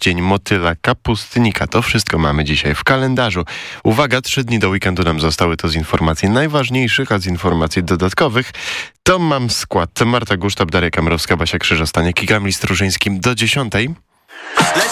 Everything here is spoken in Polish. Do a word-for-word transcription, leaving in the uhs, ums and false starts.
Dzień Motyla Kapustnika. To wszystko mamy dzisiaj w kalendarzu. Uwaga, trzy dni do weekendu nam zostały. To z informacji najważniejszych, a z informacji dodatkowych to mam skład. Marta Gusztab, Daria Kamrowska, Basia Krzyżostaniak i Kamil Strużyńskim do dziesiątej.